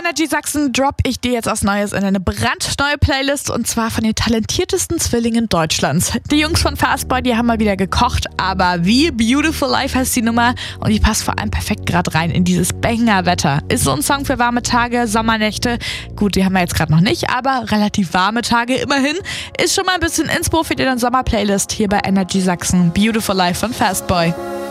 Energy Sachsen drop ich dir jetzt was Neues in eine brandneue Playlist und zwar von den talentiertesten Zwillingen Deutschlands. Die Jungs von Fastboy, die haben mal wieder gekocht, aber wie Beautiful Life heißt die Nummer und die passt vor allem perfekt gerade rein in dieses Banger-Wetter. Ist so ein Song für warme Tage, Sommernächte. Gut, die haben wir jetzt gerade noch nicht, aber relativ warme Tage immerhin. Ist schon mal ein bisschen Inspo für deine Sommer-Playlist hier bei Energy Sachsen. Beautiful Life von Fastboy.